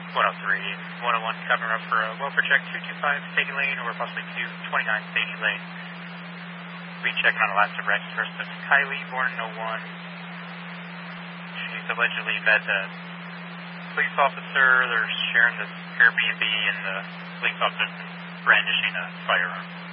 103, 101 covering up for a welfare check 225 Stady Lane or possibly 229 Stady Lane. We checking on the last of register of Kylie, born in 01. She's allegedly met a police officer. They're sharing this Airbnb, and the police officer's been brandishing a firearm.